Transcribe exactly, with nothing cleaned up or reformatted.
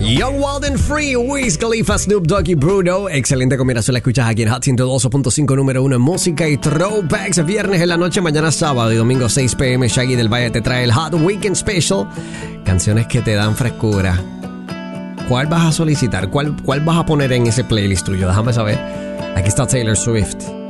Young, Wild and Free, Wiz Khalifa, Snoop Dogg y Bruno. Excelente combinación, la escuchas aquí en Hot ciento dos punto cinco, número uno en música y throwbacks. Viernes en la noche, mañana sábado y domingo seis p.m. Shaggy del Valle te trae el Hot Weekend Special. Canciones que te dan frescura. ¿Cuál vas a solicitar? ¿Cuál, cuál vas a poner en ese playlist tuyo? Déjame saber. Aquí está Taylor Swift.